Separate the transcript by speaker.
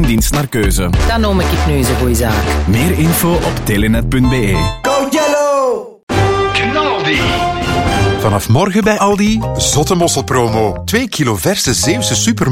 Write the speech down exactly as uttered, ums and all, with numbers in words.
Speaker 1: dienst naar keuze.
Speaker 2: Dan noem ik het nu eens een goeie zaak.
Speaker 1: Meer info op telenet punt be.
Speaker 3: Go Yellow!
Speaker 4: Knaldi.
Speaker 5: Vanaf morgen bij Aldi, zotte mosselpromo. twee kilo verse Zeeuwse super